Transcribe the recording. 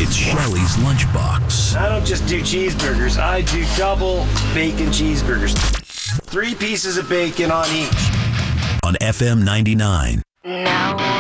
It's Shelley's Lunchbox. I don't just do cheeseburgers. I do double bacon cheeseburgers. 3 pieces of bacon on each. On FM 99. Now